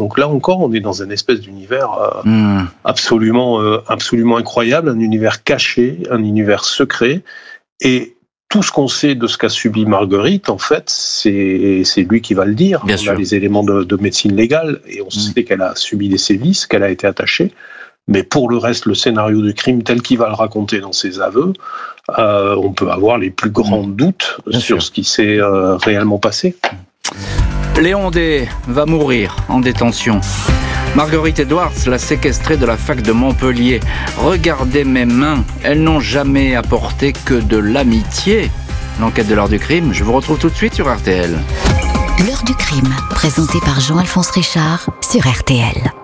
Donc là encore, on est dans une espèce d'univers absolument incroyable, un univers caché, un univers secret. Et tout ce qu'on sait de ce qu'a subi Marguerite, en fait, c'est lui qui va le dire. Bien on sûr. a les éléments de médecine légale et on sait qu'elle a subi des sévices, qu'elle a été attachée. Mais pour le reste, le scénario du crime tel qu'il va le raconter dans ses aveux, on peut avoir les plus grands doutes sur ce qui s'est réellement passé. Léon D va mourir en détention. Marguerite Edwards l'a séquestrée de la fac de Montpellier. Regardez mes mains, elles n'ont jamais apporté que de l'amitié. L'enquête de l'heure du crime, je vous retrouve tout de suite sur RTL. L'heure du crime, présentée par Jean-Alphonse Richard sur RTL.